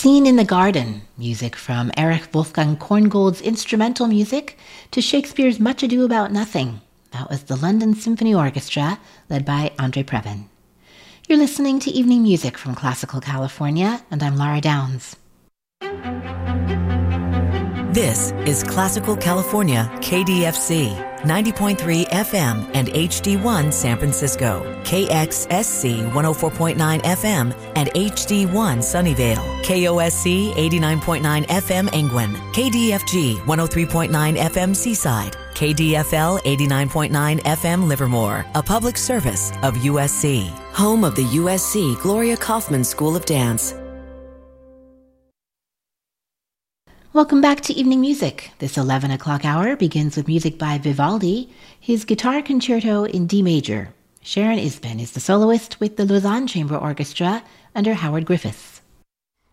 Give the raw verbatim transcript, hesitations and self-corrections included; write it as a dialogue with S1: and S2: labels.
S1: Scene in the Garden, music from Erich Wolfgang Korngold's instrumental music to Shakespeare's Much Ado About Nothing. That was the London Symphony Orchestra, led by Andre Previn. You're listening to Evening Music from Classical California, and I'm Lara Downs.
S2: This is Classical California K D F C, ninety point three F M and H D one San Francisco, K X S C one oh four point nine F M and H D one Sunnyvale, K O S C eighty-nine point nine F M Angwin, K D F G one oh three point nine F M Seaside, K D F L eighty-nine point nine F M Livermore, a public service of U S C, home of the U S C Gloria Kaufman School of Dance.
S1: Welcome back to Evening Music. This eleven o'clock hour begins with music by Vivaldi, his Guitar Concerto in D major. Sharon Isbin is the soloist with the Lausanne Chamber Orchestra under Howard Griffiths.